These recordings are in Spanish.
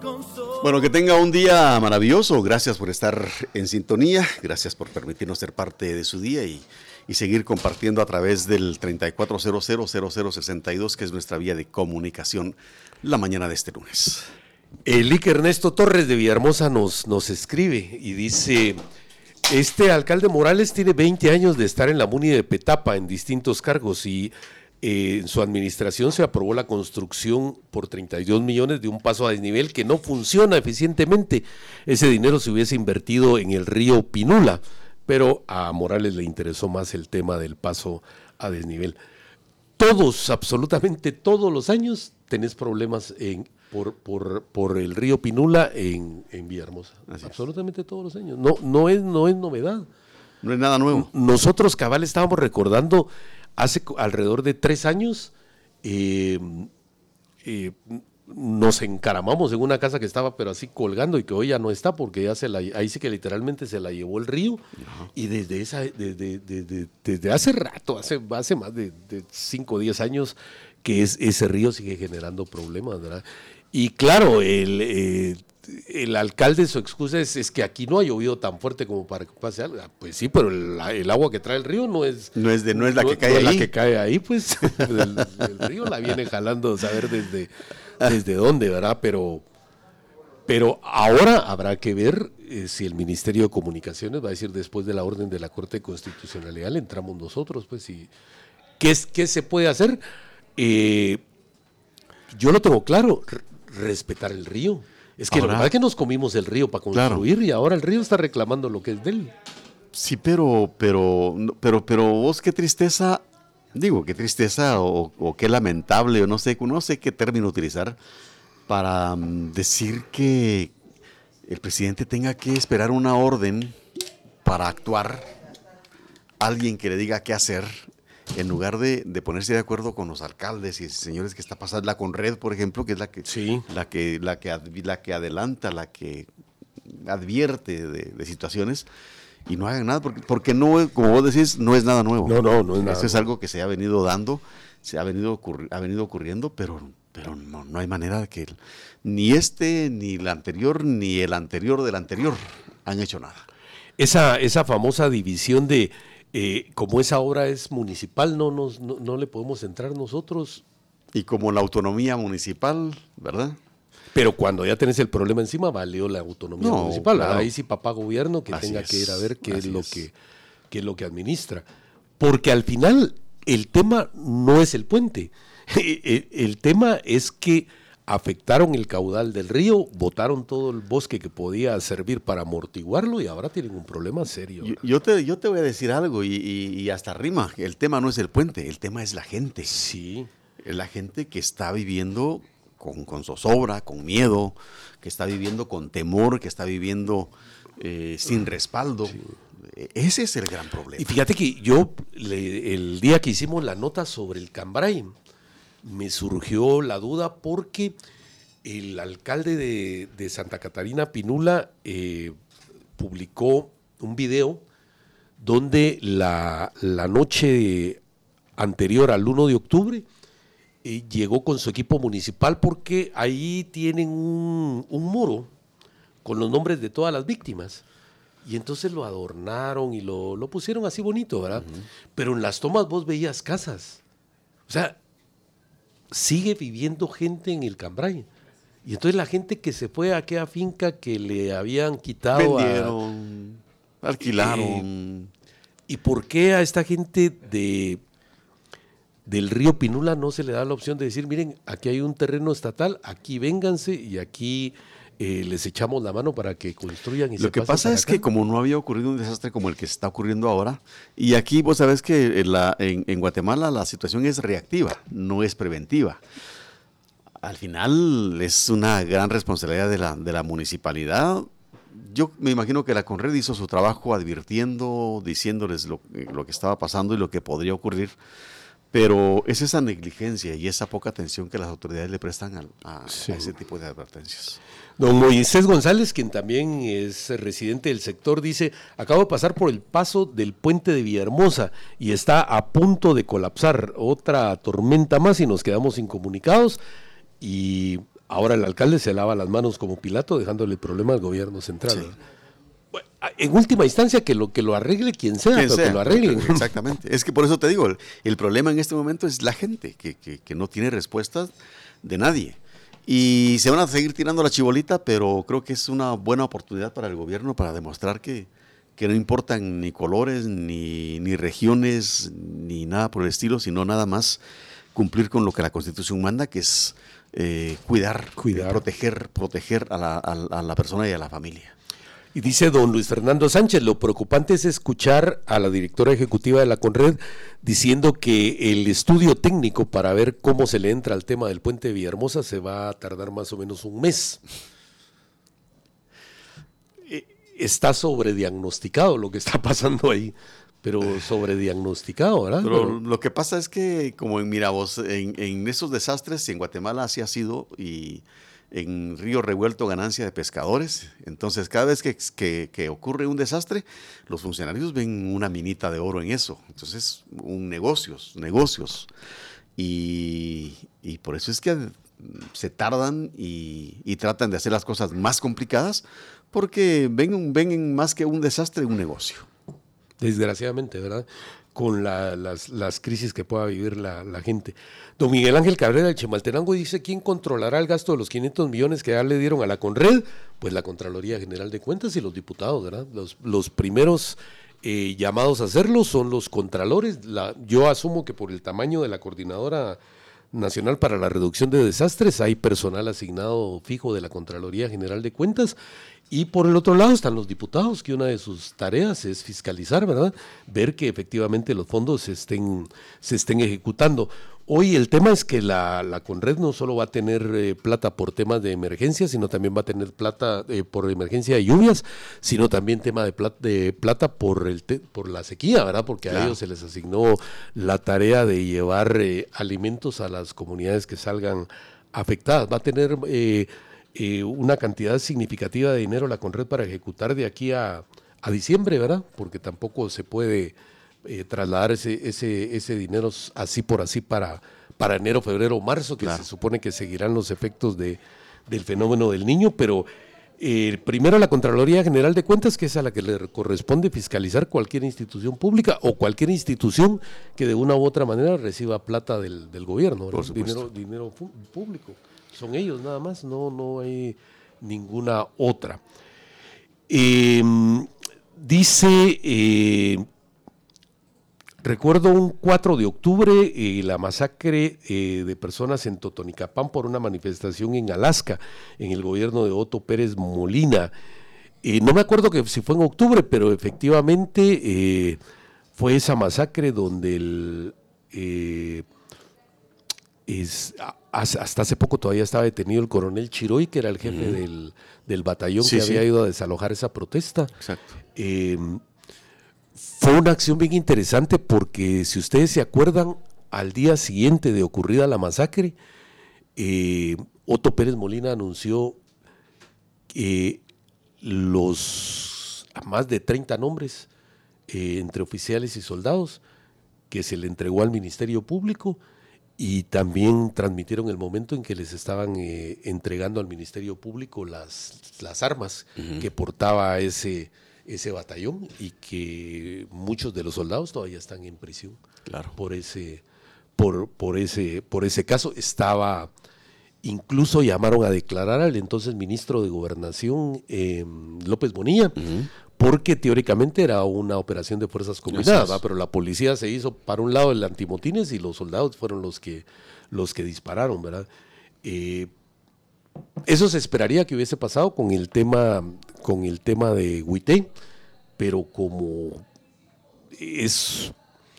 Bueno, que tenga un día maravilloso. Gracias por estar en sintonía. Gracias por permitirnos ser parte de su día y seguir compartiendo a través del 34000062, que es nuestra vía de comunicación la mañana de este lunes. El Lic Ernesto Torres de Villahermosa nos escribe y dice: este alcalde Morales tiene 20 años de estar en la MUNI de Petapa en distintos cargos y en su administración se aprobó la construcción por 32 millones de un paso a desnivel que no funciona eficientemente. Ese dinero se hubiese invertido en el río Pinula, pero a Morales le interesó más el tema del paso a desnivel. Todos, absolutamente todos los años tenés problemas por el río Pinula en Villahermosa. Absolutamente todos los años. No es novedad. No es nada nuevo. Nosotros, cabal, estábamos recordando hace alrededor de 3 años, nos encaramamos en una casa que estaba pero así colgando y que hoy ya no está porque ya ahí sí que literalmente se la llevó el río. Y desde hace rato, hace más de 5 o 10 años que ese río sigue generando problemas, ¿verdad? Y claro, el alcalde, su excusa es que aquí no ha llovido tan fuerte como para que pase algo. Pues sí, pero el agua que trae el río no es la que cae ahí. La que cae ahí, pues el río la viene jalando, saber desde dónde, ¿verdad? Pero ahora habrá que ver si el Ministerio de Comunicaciones va a decir, después de la orden de la Corte de Constitucionalidad, le entramos nosotros, pues, y ¿qué se puede hacer? Yo lo tengo claro, respetar el río. Es que ahora, la verdad es que nos comimos el río para construir, claro, y ahora el río está reclamando lo que es de él. Sí, pero vos, qué tristeza o qué lamentable, o no sé qué término utilizar para decir que el presidente tenga que esperar una orden para actuar, alguien que le diga qué hacer, en lugar de ponerse de acuerdo con los alcaldes y señores que está pasando, la Conred, por ejemplo, que es la que adelanta, la que advierte de situaciones, y no hagan nada, porque no, como vos decís, no es nada nuevo. No es nada. Eso es algo que se ha venido dando, ha venido ocurriendo, pero no hay manera de que ni ni el anterior, ni el anterior del anterior han hecho nada. Esa famosa división de como esa obra es municipal, no le podemos entrar nosotros. Y como la autonomía municipal, ¿verdad? Pero cuando ya tenés el problema encima, valió la autonomía municipal. Claro. Ahí sí, papá gobierno, que tenga que ir a ver qué es lo que administra. Porque al final el tema no es el puente. El tema es que afectaron el caudal del río, botaron todo el bosque que podía servir para amortiguarlo y ahora tienen un problema serio. Yo te voy a decir algo y hasta rima. El tema no es el puente, el tema es la gente. Sí. Es la gente que está viviendo con zozobra, con miedo, que está viviendo con temor, que está viviendo sin respaldo. Sí. Ese es el gran problema. Y fíjate que yo, el día que hicimos la nota sobre el Cambray, me surgió la duda porque el alcalde de Santa Catarina, Pinula, publicó un video donde la noche anterior al 1 de octubre llegó con su equipo municipal porque ahí tienen un muro con los nombres de todas las víctimas. Y entonces lo adornaron y lo pusieron así bonito, ¿verdad? Uh-huh. Pero en las tomas vos veías casas. O sea, sigue viviendo gente en el Cambray. Y entonces la gente que se fue a aquella finca que le habían quitado... Vendieron, alquilaron. ¿Y por qué a esta gente del río Pinula no se le da la opción de decir, miren, aquí hay un terreno estatal, aquí vénganse y aquí les echamos la mano para que construyan? Y lo que pasa es que como no había ocurrido un desastre como el que se está ocurriendo ahora, y aquí vos sabés que en Guatemala la situación es reactiva, no es preventiva. Al final es una gran responsabilidad de la municipalidad. Yo me imagino que la Conred hizo su trabajo advirtiendo, diciéndoles lo que estaba pasando y lo que podría ocurrir. Pero es esa negligencia y esa poca atención que las autoridades le prestan a ese tipo de advertencias. Don Moisés González, quien también es residente del sector, dice: acabo de pasar por el paso del puente de Villahermosa y está a punto de colapsar. Otra tormenta más y nos quedamos incomunicados. Y Ahora el alcalde se lava las manos como Pilato, dejándole el problema al gobierno central. Sí. Bueno, en última instancia, que lo arregle quien sea, pero que lo arreglen. Exactamente. Es que por eso te digo, el problema en este momento es la gente, que no tiene respuestas de nadie. Y se van a seguir tirando la chibolita, pero creo que es una buena oportunidad para el gobierno para demostrar que no importan ni colores, ni regiones, ni nada por el estilo, sino nada más cumplir con lo que la Constitución manda, que es cuidar. Proteger a la persona y a la familia. Y dice don Luis Fernando Sánchez, lo preocupante es escuchar a la directora ejecutiva de la Conred diciendo que el estudio técnico para ver cómo se le entra al tema del puente de Villahermosa se va a tardar más o menos un mes. Está sobrediagnosticado lo que está pasando ahí, pero sobrediagnosticado, ¿verdad? Pero lo que pasa es que, como en Miravoz, en esos desastres, en Guatemala así ha sido, y en Río Revuelto ganancia de pescadores. Entonces, cada vez que ocurre un desastre, los funcionarios ven una minita de oro en eso. Entonces, negocios. Y por eso es que se tardan y tratan de hacer las cosas más complicadas, porque ven más que un desastre, un negocio. Desgraciadamente, ¿verdad? Con las crisis que pueda vivir la gente. Don Miguel Ángel Cabrera de Chimaltenango dice: ¿quién controlará el gasto de los 500 millones que ya le dieron a la Conred? Pues la Contraloría General de Cuentas y los diputados, ¿verdad? Los primeros llamados a hacerlo son los contralores. Yo asumo que por el tamaño de la Coordinadora Nacional para la Reducción de Desastres hay personal asignado fijo de la Contraloría General de Cuentas. Y por el otro lado están los diputados, que una de sus tareas es fiscalizar, ¿verdad? Ver que efectivamente los fondos se estén ejecutando. Hoy el tema es que la Conred no solo va a tener plata por temas de emergencia, sino también va a tener plata por emergencia de lluvias, sino también tema de plata por la sequía, ¿verdad? Porque a ellos se les asignó la tarea de llevar alimentos a las comunidades que salgan afectadas. Va a tener una cantidad significativa de dinero la Conred para ejecutar de aquí a diciembre, ¿verdad? Porque tampoco se puede trasladar ese dinero así por así para enero, febrero, marzo, que se supone que seguirán los efectos del fenómeno del Niño, pero primero la Contraloría General de Cuentas, que es a la que le corresponde fiscalizar cualquier institución pública o cualquier institución que de una u otra manera reciba plata del gobierno, dinero público. Son ellos nada más, no hay ninguna otra. Dice, recuerdo un 4 de octubre la masacre de personas en Totonicapán por una manifestación en Alaska, en el gobierno de Otto Pérez Molina. No me acuerdo si fue en octubre, pero efectivamente fue esa masacre donde hasta hace poco todavía estaba detenido el coronel Chiroy, que era el jefe del batallón que había ido a desalojar esa protesta. Exacto. Fue una acción bien interesante porque, si ustedes se acuerdan, al día siguiente de ocurrida la masacre, Otto Pérez Molina anunció a más de 30 nombres entre oficiales y soldados que se le entregó al Ministerio Público. Y también transmitieron el momento en que les estaban entregando al Ministerio Público las armas que portaba ese batallón, y que muchos de los soldados todavía están en prisión por ese caso. Incluso llamaron a declarar al entonces ministro de Gobernación, López Bonilla, porque teóricamente era una operación de fuerzas combinadas, pero la policía se hizo para un lado el antimotines y los soldados fueron los que dispararon, ¿verdad? Eso se esperaría que hubiese pasado con el tema de Huité, pero como es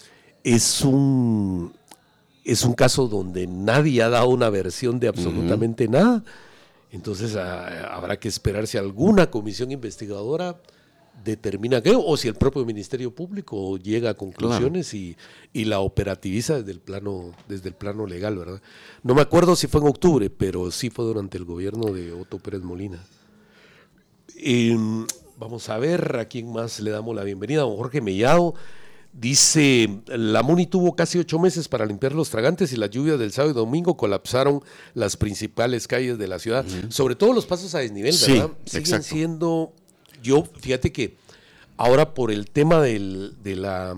un caso donde nadie ha dado una versión de absolutamente nada, entonces habrá que esperar si alguna comisión investigadora determina qué, o si el propio Ministerio Público llega a conclusiones y la operativiza desde el plano legal, ¿verdad? No me acuerdo si fue en octubre, pero sí fue durante el gobierno de Otto Pérez Molina. Vamos a ver a quién más le damos la bienvenida. Don Jorge Mellado Dice, la MUNI tuvo casi 8 meses para limpiar los tragantes y las lluvias del sábado y domingo colapsaron las principales calles de la ciudad. Sobre todo los pasos a desnivel, ¿verdad? Siguen exacto. siendo, fíjate que ahora por el tema de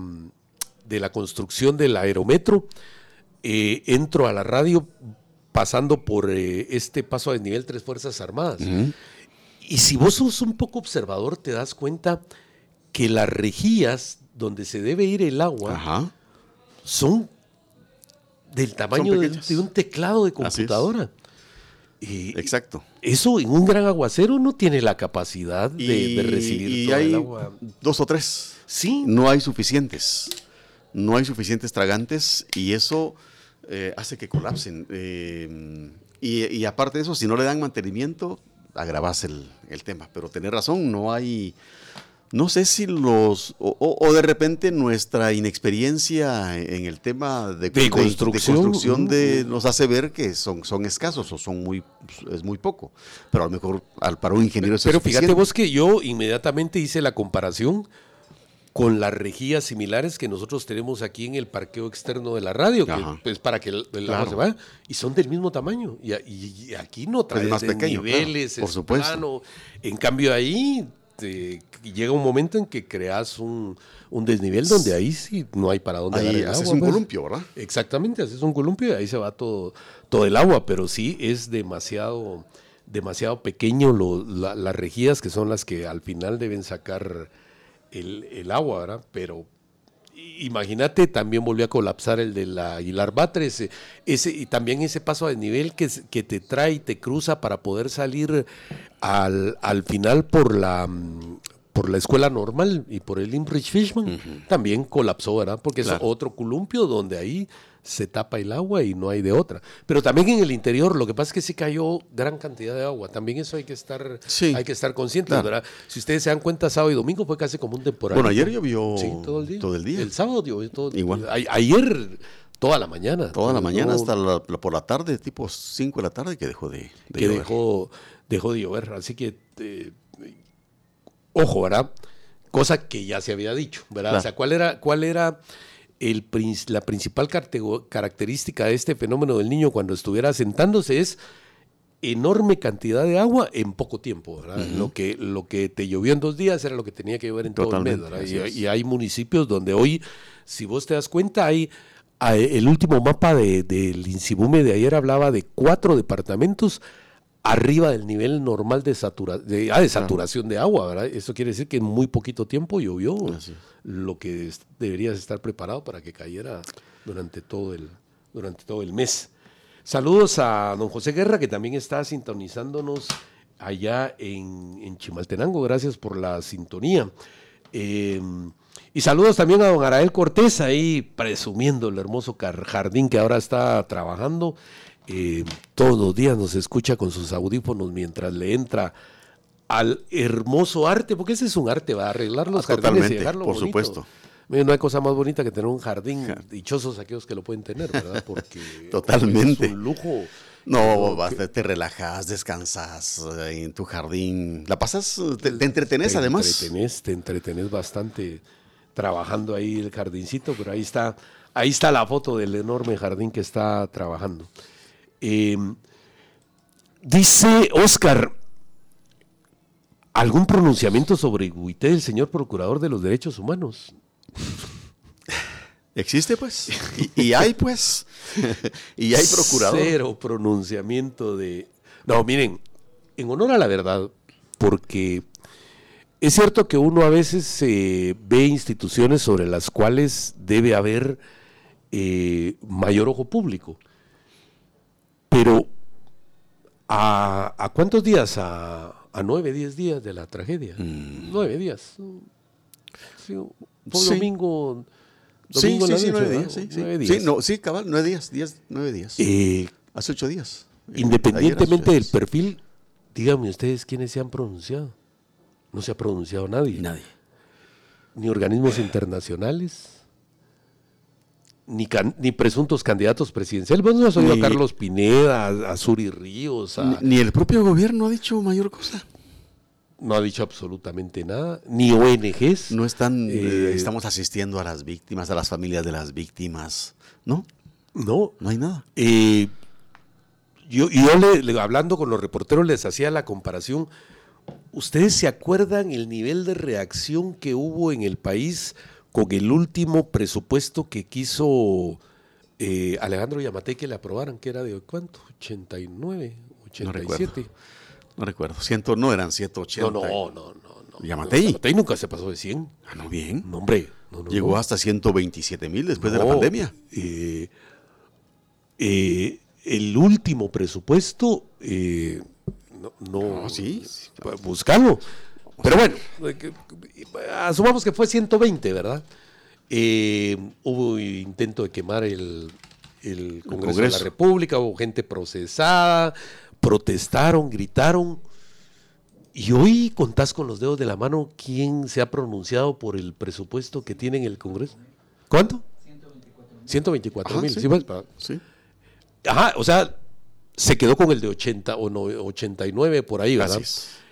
la construcción del aerometro, entro a la radio pasando por este paso a desnivel Tres Fuerzas Armadas. Y si vos sos un poco observador, te das cuenta que las rejillas donde se debe ir el agua son del tamaño de un teclado de computadora. Exacto. Eso en un gran aguacero no tiene la capacidad de recibir todo el agua. 2 o 3. Sí. No hay suficientes. No hay suficientes tragantes y eso hace que colapsen. Y aparte de eso, si no le dan mantenimiento, agravas el tema. Pero tenés razón, no hay... No sé si o de repente nuestra inexperiencia en el tema de construcción nos hace ver que son escasos o es muy poco. Pero a lo mejor para un ingeniero eso es suficiente. Pero fíjate vos que yo inmediatamente hice la comparación con las rejillas similares que nosotros tenemos aquí en el parqueo externo de la radio, que es para que el agua se vaya, y son del mismo tamaño. Y aquí no traes más pequeño, niveles, por supuesto. plano. En cambio ahí... llega un momento en que creas un desnivel donde ahí sí no hay para dónde dar el agua. Haces un columpio, ¿verdad? Exactamente, haces un columpio y ahí se va todo el agua, pero sí es demasiado pequeño las rejillas que son las que al final deben sacar el agua, ¿verdad? Pero imagínate, también volvió a colapsar el de la Aguilar Batres, y también ese paso a desnivel que te trae y te cruza para poder salir al final por la escuela normal y por el Imrich Fishman, también colapsó, ¿verdad? Porque es otro columpio donde ahí se tapa el agua y no hay de otra. Pero también en el interior, lo que pasa es que sí cayó gran cantidad de agua. También eso hay que estar conscientes, ¿verdad? Si ustedes se dan cuenta, sábado y domingo fue casi como un temporal. Bueno, ayer llovió todo el día. El sábado llovió todo. Igual. Ayer toda la mañana. Toda la mañana hasta por la tarde, tipo 5 de la tarde, que dejó de llover. Dejó de llover. Así que, ojo, ¿verdad? Cosa que ya se había dicho, ¿verdad? O sea, ¿cuál era la principal característica de este fenómeno del Niño cuando estuviera asentándose? Es enorme cantidad de agua en poco tiempo, ¿verdad? Lo que te llovió en 2 días era lo que tenía que llover en todo el mes, ¿verdad? Y hay municipios donde hoy, si vos te das cuenta, el último mapa del INSIBUME de ayer hablaba de 4 departamentos arriba del nivel normal de saturación de agua, ¿verdad? Eso quiere decir que en muy poquito tiempo llovió lo que deberías estar preparado para que cayera durante todo el mes. Saludos a don José Guerra, que también está sintonizándonos allá en Chimaltenango. Gracias por la sintonía. Y saludos también a don Arael Cortés, ahí presumiendo el hermoso jardín que ahora está trabajando. Todos los días nos escucha con sus audífonos mientras le entra al hermoso arte, porque ese es un arte, va a arreglar los jardines y dejarlo por bonito. Supuesto. No hay cosa más bonita que tener un jardín, dichosos aquellos que lo pueden tener, ¿verdad? Porque totalmente. Es un lujo. No, te relajas, descansas en tu jardín, la pasas, te entretenés además. Te entretenés bastante trabajando ahí el jardincito, pero ahí está la foto del enorme jardín que está trabajando. Dice Oscar, ¿algún pronunciamiento sobre Huité del señor Procurador de los Derechos Humanos? Existe, pues, y hay, pues, y hay procurador. Cero pronunciamiento de... No, miren, en honor a la verdad, porque es cierto que uno a veces ve instituciones sobre las cuales debe haber mayor ojo público, pero ¿a cuántos días? A 9, 10 días de la tragedia. 9 días. Sí, fue domingo... Sí, 9 días. Sí, cabal, 9 días, 9 días. Hace 8 días. Independientemente del perfil, díganme ustedes quiénes se han pronunciado. No se ha pronunciado nadie. Ni organismos internacionales, ni presuntos candidatos presidenciales. Vos no has oído a Carlos Pineda, a Suri Ríos. Ni el propio gobierno ha dicho mayor cosa. No ha dicho absolutamente nada, ni ONGs. No están, estamos asistiendo a las víctimas, a las familias de las víctimas, ¿no? No. No hay nada. Yo hablando con los reporteros les hacía la comparación. ¿Ustedes se acuerdan el nivel de reacción que hubo en el país con el último presupuesto que quiso Alejandro Yamatei que le aprobaran, que era de ¿cuánto? 89, 87. No recuerdo. No eran 180. No. ¿Yamatei? Yamatei nunca se pasó de 100. Ah, no, bien. No, hombre. Llegó hasta 127,000 después de la pandemia. El último presupuesto, sí. Buscarlo. Pero bueno, asumamos que fue 120, ¿verdad? Hubo intento de quemar el Congreso de la República, hubo gente procesada, protestaron, gritaron. Y hoy contás con los dedos de la mano quién se ha pronunciado por el presupuesto que tiene en el Congreso. ¿Cuánto? 124,000. Sí. Sí. Ajá, o sea, se quedó con el de 80 o 89 por ahí, ¿verdad?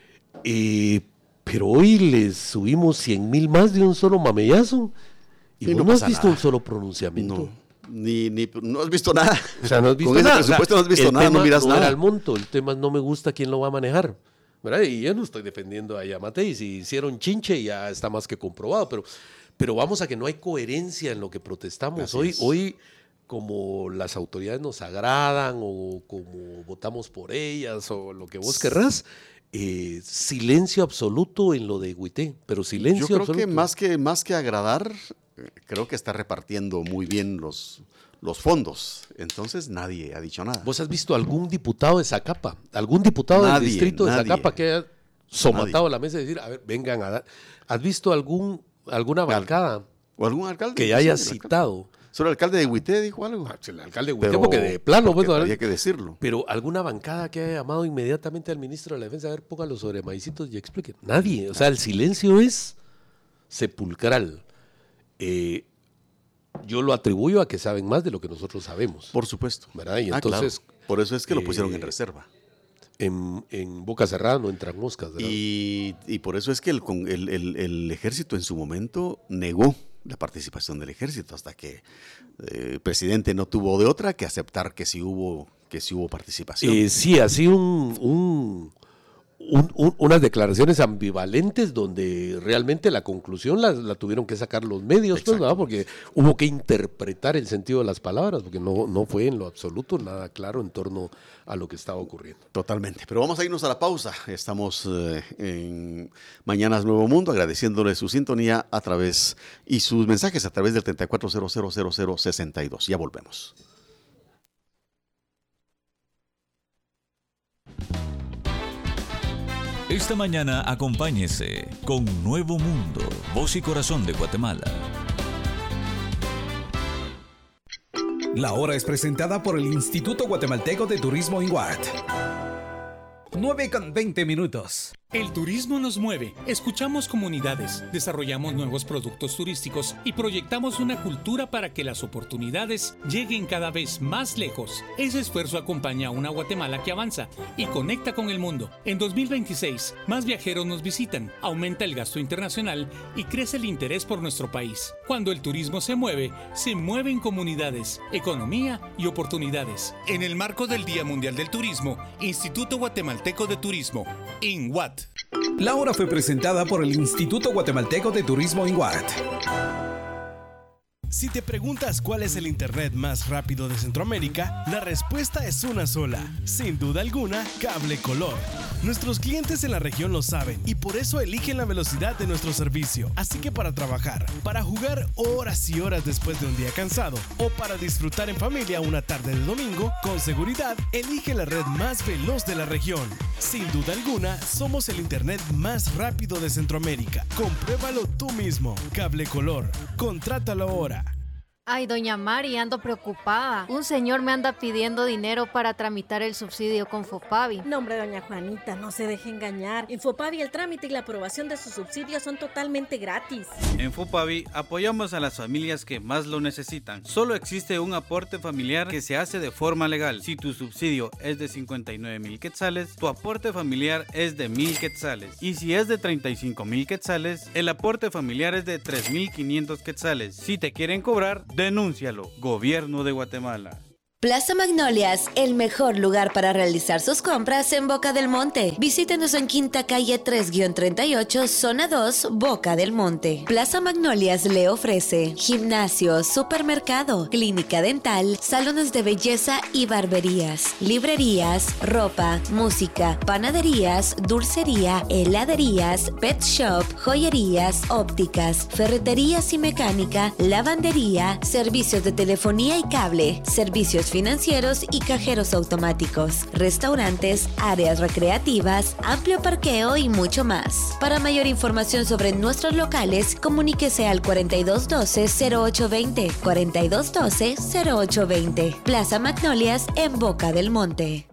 Pero hoy les subimos 100,000 más de un solo mamellazo y no has visto nada. Un solo pronunciamiento. No has visto nada. O sea, no has visto con nada. Ese presupuesto no has visto nada, no miras nada. Era el monto, el tema no me gusta quién lo va a manejar, ¿verdad? Y yo no estoy defendiendo a Yamatei, si hicieron chinche ya está más que comprobado, pero vamos a que no hay coherencia en lo que protestamos. Hoy como las autoridades nos agradan o como votamos por ellas o lo que vos querrás, silencio absoluto en lo de Huité, pero silencio absoluto. Yo creo que más que agradar, creo que está repartiendo muy bien los fondos. Entonces nadie ha dicho nada. ¿Vos has visto algún diputado de Zacapa, algún diputado del distrito de Zacapa que haya somatado la mesa y decir, a ver, vengan a dar? ¿Has visto alguna bancada o algún alcalde que haya citado? Solo el alcalde de Huité dijo algo. El alcalde de Huité, porque de plano. Pues, había que decirlo. Pero alguna bancada que haya llamado inmediatamente al ministro de la Defensa, a ver, póngalo sobre maicitos y explique. Nadie. O sea, el silencio es sepulcral. Yo lo atribuyo a que saben más de lo que nosotros sabemos. Por supuesto. ¿Verdad? Y entonces, claro. Por eso es que lo pusieron en reserva. En boca cerrada no entran moscas, ¿verdad? Y por eso es que el ejército en su momento negó la participación del ejército hasta que el presidente no tuvo de otra que aceptar que sí hubo participación. Sí, así unas declaraciones ambivalentes donde realmente la conclusión la tuvieron que sacar los medios, pues, ¿verdad? Porque hubo que interpretar el sentido de las palabras, porque no fue en lo absoluto nada claro en torno a lo que estaba ocurriendo. Totalmente, pero vamos a irnos a la pausa. Estamos en Mañanas Nuevo Mundo, agradeciéndole su sintonía y sus mensajes a través del 34000062. Ya volvemos. Esta mañana acompáñese con Nuevo Mundo, voz y corazón de Guatemala. La hora es presentada por el Instituto Guatemalteco de Turismo INGUAT. 9:20. El turismo nos mueve, escuchamos comunidades, desarrollamos nuevos productos turísticos y proyectamos una cultura para que las oportunidades lleguen cada vez más lejos. Ese esfuerzo acompaña a una Guatemala que avanza y conecta con el mundo. En 2026, más viajeros nos visitan, aumenta el gasto internacional y crece el interés por nuestro país. Cuando el turismo se mueven comunidades, economía y oportunidades. En el marco del Día Mundial del Turismo, Instituto Guatemalteco de Turismo, INGUAT. La hora fue presentada por el Instituto Guatemalteco de Turismo INGUAT. Si te preguntas cuál es el internet más rápido de Centroamérica, la respuesta es una sola. Sin duda alguna, Cable Color. Nuestros clientes en la región lo saben y por eso eligen la velocidad de nuestro servicio. Así que para trabajar, para jugar horas y horas después de un día cansado o para disfrutar en familia una tarde de domingo, con seguridad, elige la red más veloz de la región. Sin duda alguna, somos el internet más rápido de Centroamérica. Compruébalo tú mismo. Cable Color. Contrátalo ahora. Ay, doña Mari, ando preocupada. Un señor me anda pidiendo dinero para tramitar el subsidio con Fopavi. No, hombre, doña Juanita, no se deje engañar. En Fopavi el trámite y la aprobación de sus subsidios son totalmente gratis. En Fopavi apoyamos a las familias que más lo necesitan. Solo existe un aporte familiar que se hace de forma legal. Si tu subsidio es de 59,000 quetzales, tu aporte familiar es de 1,000 quetzales. Y si es de 35,000 quetzales, el aporte familiar es de 3,500 quetzales. Si te quieren cobrar, denúncialo. Gobierno de Guatemala. Plaza Magnolias, el mejor lugar para realizar sus compras en Boca del Monte. Visítenos en Quinta Calle 3-38, Zona 2, Boca del Monte. Plaza Magnolias le ofrece gimnasio, supermercado, clínica dental, salones de belleza y barberías, librerías, ropa, música, panaderías, dulcería, heladerías, pet shop, joyerías, ópticas, ferreterías y mecánica, lavandería, servicios de telefonía y cable, servicios financieros y cajeros automáticos, restaurantes, áreas recreativas, amplio parqueo y mucho más. Para mayor información sobre nuestros locales, comuníquese al 4212-0820, 4212-0820. Plaza Magnolias en Boca del Monte.